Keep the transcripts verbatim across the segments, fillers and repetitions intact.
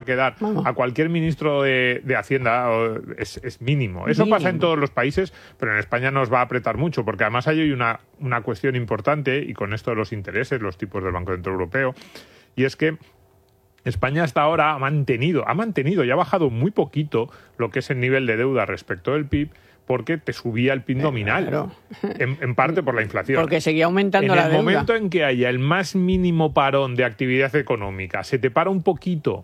que dar Vamos. a cualquier ministro de, de Hacienda es, es mínimo. Eso Mínimo. pasa en todos los países, pero en España nos va a apretar mucho, porque además hay una, una cuestión importante, y con esto de los intereses, los tipos del Banco Central Europeo, y es que España hasta ahora ha mantenido, ha mantenido y ha bajado muy poquito lo que es el nivel de deuda respecto del P I B, porque te subía el P I B nominal, claro. en, en parte por la inflación. Porque seguía aumentando en la el deuda. momento en que haya el más mínimo parón de actividad económica, se te para un poquito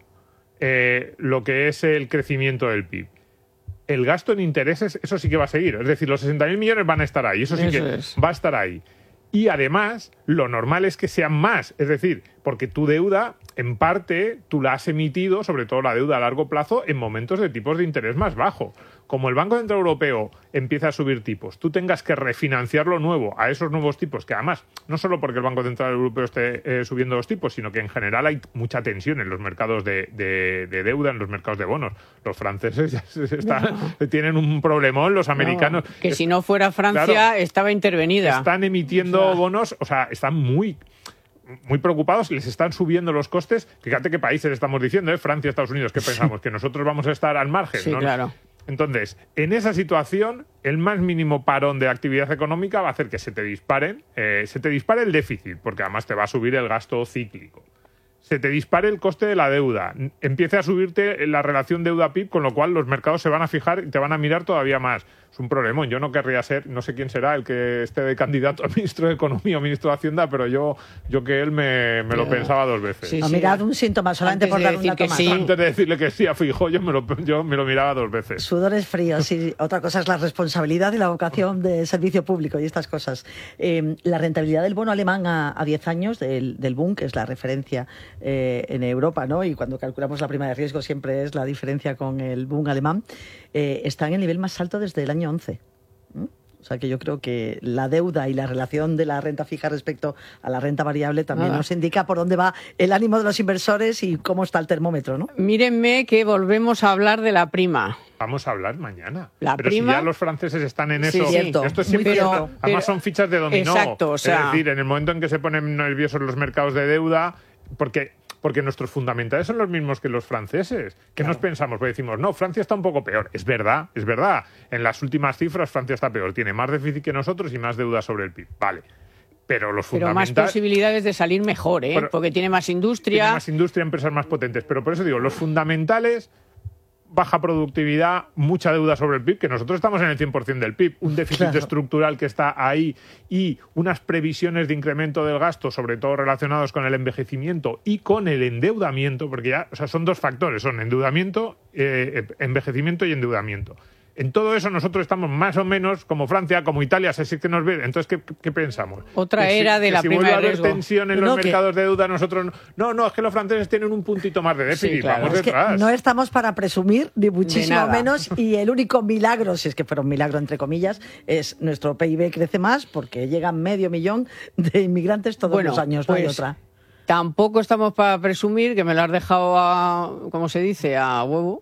eh, lo que es el crecimiento del P I B. El gasto en intereses, eso sí que va a seguir. Es decir, los sesenta mil millones van a estar ahí, eso sí Eso que es. va a estar ahí. Y además, lo normal es que sean más. Es decir, porque tu deuda, en parte, tú la has emitido, sobre todo la deuda a largo plazo, en momentos de tipos de interés más bajo. Como el Banco Central Europeo empieza a subir tipos, tú tengas que refinanciar lo nuevo a esos nuevos tipos, que además, no solo porque el Banco Central Europeo esté eh, subiendo los tipos, sino que en general hay mucha tensión en los mercados de, de, de deuda, en los mercados de bonos. Los franceses ya se están, no. tienen un problemón, los americanos... No, que si no fuera Francia, claro, estaba intervenida. Están emitiendo o sea, bonos, o sea, están muy... muy preocupados, les están subiendo los costes. Fíjate qué países estamos diciendo, ¿eh? Francia, Estados Unidos, ¿qué pensamos? ¿Que nosotros vamos a estar al margen? Sí, ¿no? claro. Entonces, en esa situación, el más mínimo parón de actividad económica va a hacer que se te disparen, eh, se te dispare el déficit, porque además te va a subir el gasto cíclico. Se te dispare el coste de la deuda, empiece a subirte la relación deuda-P I B, con lo cual los mercados se van a fijar y te van a mirar todavía más. Es un problemón. Yo no querría ser, no sé quién será el que esté de candidato a ministro de Economía o ministro de Hacienda, pero yo, yo que él me, me lo pensaba dos veces. Sí, No, sí. mirad un síntoma, solamente Antes por de dar un decir dato que más. sí. Antes de decirle que sí a Feijóo, yo me lo, yo me lo miraba dos veces. Sudores fríos, sí. Otra cosa es la responsabilidad y la vocación de servicio público y estas cosas. Eh, la rentabilidad del bono alemán a, a diez años, del, del Bund, que es la referencia eh, en Europa, ¿no? Y cuando calculamos la prima de riesgo siempre es la diferencia con el Bund alemán, eh, está en el nivel más alto desde el año once. ¿Mm? O sea que yo creo que la deuda y la relación de la renta fija respecto a la renta variable también Ah. nos indica por dónde va el ánimo de los inversores y cómo está el termómetro, ¿no? Mírenme que volvemos a hablar de la prima. Vamos a hablar mañana. La pero prima- si ya los franceses están en Sí, eso, cierto. esto es Muy siempre, cierto. además Pero- son fichas de dominó. Exacto, o sea- es decir, en el momento en que se ponen nerviosos los mercados de deuda, porque porque nuestros fundamentales son los mismos que los franceses. ¿Qué Claro. nos pensamos? Pues decimos, no, Francia está un poco peor. Es verdad, es verdad. En las últimas cifras Francia está peor. Tiene más déficit que nosotros y más deuda sobre el P I B. Vale. Pero los Pero más fundamentales... posibilidades de salir mejor, ¿eh? Pero- Porque tiene más industria. Tiene más industria, empresas más potentes. Pero por eso digo, los fundamentales, baja productividad, mucha deuda sobre el P I B, que nosotros estamos en el cien por ciento del P I B, un déficit Claro. estructural que está ahí y unas previsiones de incremento del gasto, sobre todo relacionados con el envejecimiento y con el endeudamiento, porque ya, o sea, son dos factores, son endeudamiento, eh, envejecimiento y endeudamiento. En todo eso nosotros estamos más o menos como Francia, como Italia, si es que nos ve. Entonces, ¿qué, qué pensamos? Otra Que si- era de que la si prima vuelve de a haber riesgo. tensión en No, los que- mercados de deuda, nosotros no. No, no, es que los franceses tienen un puntito más de déficit, Sí, claro. vamos Es que detrás. no estamos para presumir, ni muchísimo nada. menos, y el único milagro, si es que fuera un milagro entre comillas, es nuestro P I B crece más porque llegan medio millón de inmigrantes todos Bueno, los años, no hay pues, otra. Tampoco estamos para presumir, que me lo has dejado a, como se dice, a huevo.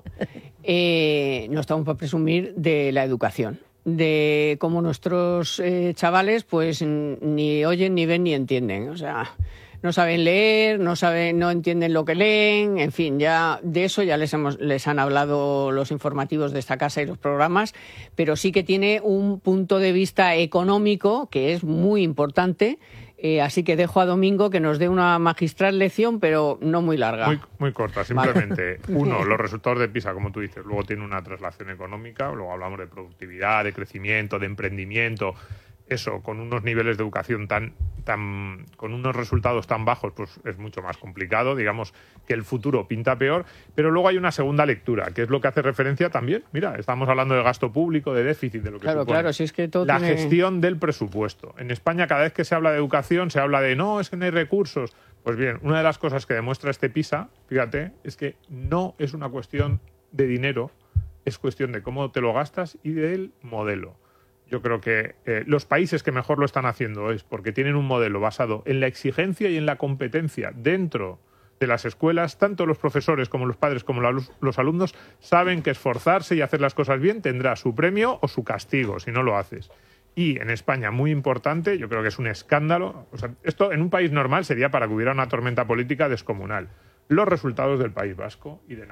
Eh, no estamos para presumir de la educación, de cómo nuestros eh, chavales pues n- ni oyen, ni ven, ni entienden. O sea, no saben leer, no saben, no entienden lo que leen, en fin, ya de eso ya les hemos, les han hablado los informativos de esta casa y los programas, pero sí que tiene un punto de vista económico que es muy importante. Eh, así que dejo a Domingo que nos dé una magistral lección, pero no muy larga. Muy, muy corta, simplemente. Uno, los resultados de PISA, como tú dices, luego tiene una traslación económica, luego hablamos de productividad, de crecimiento, de emprendimiento. Eso, con unos niveles de educación tan, tan, con unos resultados tan bajos, pues es mucho más complicado. Digamos que el futuro pinta peor, pero luego hay una segunda lectura, que es lo que hace referencia también. Mira, estamos hablando de gasto público, de déficit, de lo que Claro, supone. claro, si es que todo La tiene- gestión del presupuesto. En España, cada vez que se habla de educación, se habla de no, es que no hay recursos. Pues bien, una de las cosas que demuestra este PISA, fíjate, es que no es una cuestión de dinero, es cuestión de cómo te lo gastas y del modelo. Yo creo que eh, los países que mejor lo están haciendo es porque tienen un modelo basado en la exigencia y en la competencia dentro de las escuelas. Tanto los profesores como los padres como la- los alumnos saben que esforzarse y hacer las cosas bien tendrá su premio o su castigo si no lo haces. Y en España, muy importante, yo creo que es un escándalo. O sea, esto en un país normal sería para que hubiera una tormenta política descomunal. Los resultados del País Vasco y de